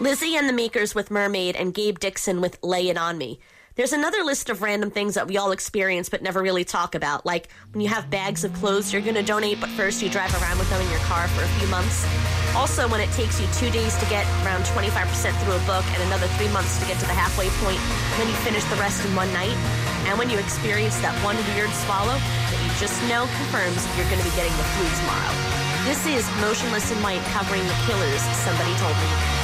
Lizzie and the Makers with Mermaid, and Gabe Dixon with Lay It On Me. There's another list of random things that we all experience but never really talk about, like when you have bags of clothes you're going to donate, but first you drive around with them in your car for a few months. Also, when it takes you 2 days to get around 25% through a book and another 3 months to get to the halfway point, and then you finish the rest in one night. And when you experience that one weird swallow that you just know confirms you're going to be getting the flu tomorrow. This is Motionless in White covering The Killers, Somebody Told Me.